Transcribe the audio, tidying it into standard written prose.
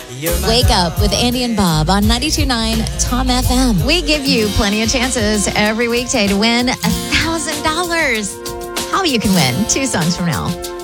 Wake up with Andy and Bob on 92.9 Tom FM. We give you plenty of chances every weekday to win $1,000. How you can win 2 songs from now.